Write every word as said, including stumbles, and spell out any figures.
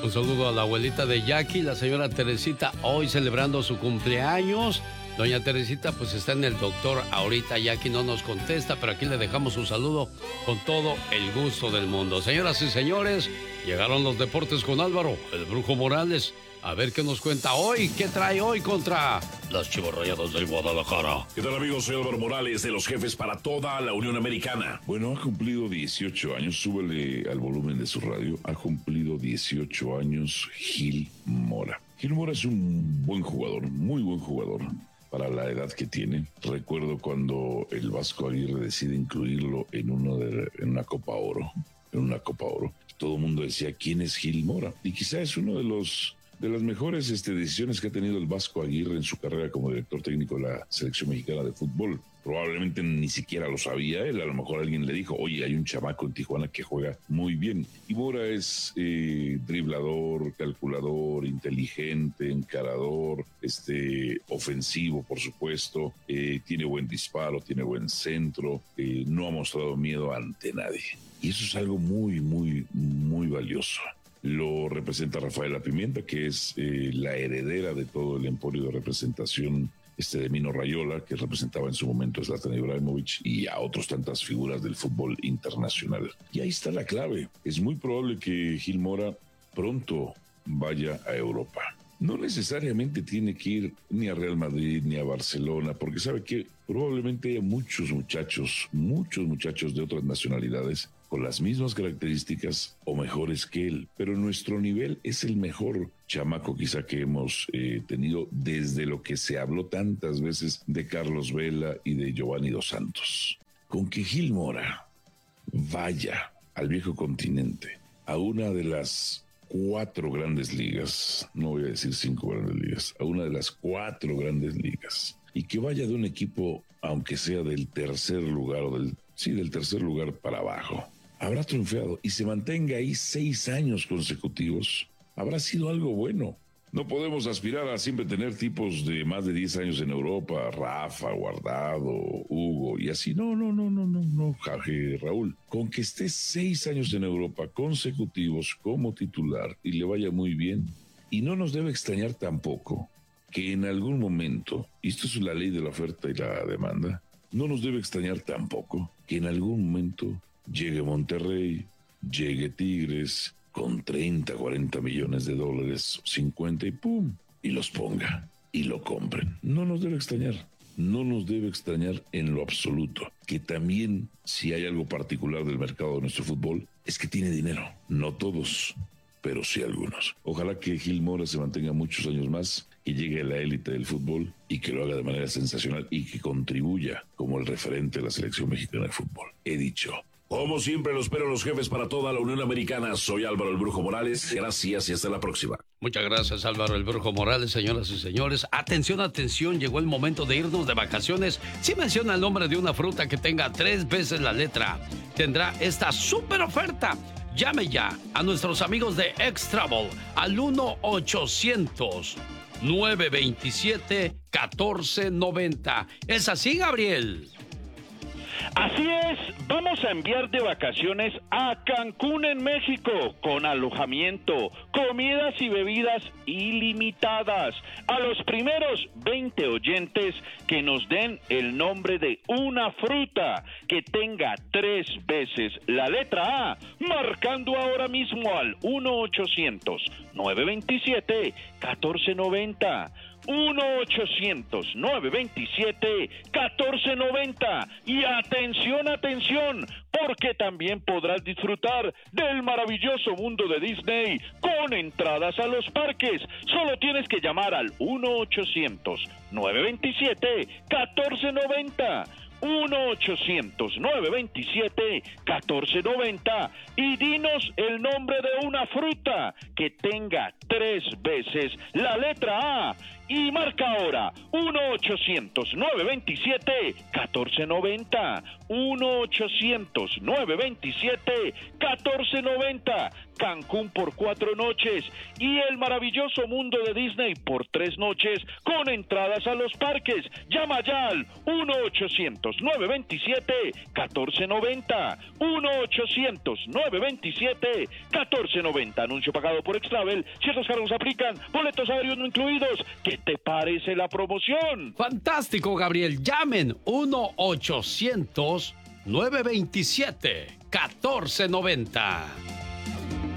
Un saludo a la abuelita de Jackie, la señora Teresita, hoy celebrando su cumpleaños. Doña Teresita pues está en el doctor ahorita, Jackie no nos contesta, pero aquí le dejamos un saludo con todo el gusto del mundo. Señoras y señores, llegaron los deportes con Álvaro, el Brujo Morales. A ver qué nos cuenta hoy, qué trae hoy contra las Chivas Rayadas del Guadalajara. ¿Qué tal, amigos? Soy Álvaro Morales, de los Jefes para toda la Unión Americana. Bueno, ha cumplido dieciocho años, súbele al volumen de su radio, ha cumplido dieciocho años Gil Mora. Gil Mora es un buen jugador, muy buen jugador para la edad que tiene. Recuerdo cuando el Vasco Aguirre decide incluirlo en, uno de, en una Copa Oro, en una Copa Oro. Todo el mundo decía, ¿quién es Gil Mora? Y quizá es uno de los de las mejores este, decisiones que ha tenido el Vasco Aguirre en su carrera como director técnico de la selección mexicana de fútbol. Probablemente ni siquiera lo sabía él, a lo mejor alguien le dijo, oye, hay un chamaco en Tijuana que juega muy bien. Y Mora es eh, driblador, calculador, inteligente, encarador, este, ofensivo, por supuesto, eh, tiene buen disparo, tiene buen centro, eh, no ha mostrado miedo ante nadie. Y eso es algo muy, muy, muy valioso. Lo representa Rafaela Pimienta, que es eh, la heredera de todo el emporio de representación este de Mino Raiola, que representaba en su momento a Zlatan Ibrahimovic y a otras tantas figuras del fútbol internacional. Y ahí está la clave. Es muy probable que Gil Mora pronto vaya a Europa. No necesariamente tiene que ir ni a Real Madrid ni a Barcelona, porque sabe que probablemente haya muchos muchachos, muchos muchachos de otras nacionalidades con las mismas características o mejores que él, pero nuestro nivel es el mejor chamaco quizá que hemos eh, tenido desde lo que se habló tantas veces de Carlos Vela y de Giovanni Dos Santos. Con que Gil Mora vaya al viejo continente, a una de las cuatro grandes ligas, no voy a decir cinco grandes ligas, a una de las cuatro grandes ligas, y que vaya de un equipo, aunque sea del tercer lugar o del, sí, del tercer lugar para abajo, habrá triunfado y se mantenga ahí seis años consecutivos, habrá sido algo bueno. No podemos aspirar a siempre tener tipos de más de diez años en Europa, Rafa, Guardado, Hugo y así. No, no, no, no, no, no, Jaje, Raúl. Con que esté seis años en Europa consecutivos como titular y le vaya muy bien. Y no nos debe extrañar tampoco que en algún momento, y esto es la ley de la oferta y la demanda, no nos debe extrañar tampoco que en algún momento llegue Monterrey, llegue Tigres, con treinta, cuarenta millones de dólares, cincuenta y pum, y los ponga y lo compren. No nos debe extrañar, no nos debe extrañar en lo absoluto. Que también, si hay algo particular del mercado de nuestro fútbol, es que tiene dinero. No todos, pero sí algunos. Ojalá que Gil Mora se mantenga muchos años más, que llegue a la élite del fútbol y que lo haga de manera sensacional y que contribuya como el referente de la selección mexicana de fútbol. He dicho. Como siempre, los espero los Jefes para toda la Unión Americana. Soy Álvaro el Brujo Morales. Gracias y hasta la próxima. Muchas gracias, Álvaro el Brujo Morales, señoras y señores. Atención, atención, llegó el momento de irnos de vacaciones. Si menciona el nombre de una fruta que tenga tres veces la letra, tendrá esta súper oferta. Llame ya a nuestros amigos de X-Travel al uno ochocientos, nueve veintisiete, catorce noventa. ¿Es así, Gabriel? Así es, vamos a enviar de vacaciones a Cancún en México con alojamiento, comidas y bebidas ilimitadas a los primeros veinte oyentes que nos den el nombre de una fruta que tenga tres veces la letra A, marcando ahora mismo al uno ochocientos, nueve veintisiete, catorce noventa. uno ochocientos, nueve veintisiete, catorce noventa. Y atención, atención, porque también podrás disfrutar del maravilloso mundo de Disney con entradas a los parques. Solo tienes que llamar al uno ochocientos, nueve veintisiete, catorce noventa. uno ochocientos, nueve veintisiete, catorce noventa y dinos el nombre de una fruta que tenga tres veces la letra A y marca ahora uno ochocientos, nueve veintisiete, catorce noventa. uno ochocientos, nueve veintisiete, catorce noventa. Cancún por cuatro noches y el maravilloso mundo de Disney por tres noches con entradas a los parques. Llama ya al uno ochocientos, nueve veintisiete, catorce noventa. uno ochocientos, nueve veintisiete, catorce noventa. Anuncio pagado por por Extravel. Ciertos cargos aplican, boletos aéreos no incluidos. ¿Qué te parece la promoción? Fantástico, Gabriel. Llamen uno ochocientos nueve veintisiete catorce noventa.